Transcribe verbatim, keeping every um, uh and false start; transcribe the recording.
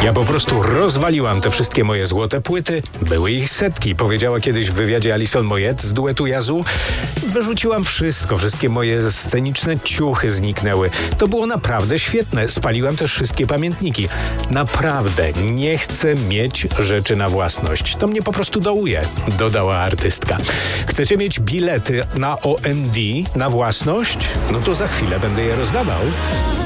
Ja po prostu rozwaliłam te wszystkie moje złote płyty. Były ich setki, powiedziała kiedyś w wywiadzie Alison Moyet z duetu Yazoo. Wyrzuciłam wszystko, wszystkie moje sceniczne ciuchy zniknęły. To było naprawdę świetne. Spaliłam też wszystkie pamiętniki. Naprawdę nie chcę mieć rzeczy na własność. To mnie po prostu dołuje, dodała artystka. Chcecie mieć bilety na O M D na własność? No to za chwilę będę je rozdawał.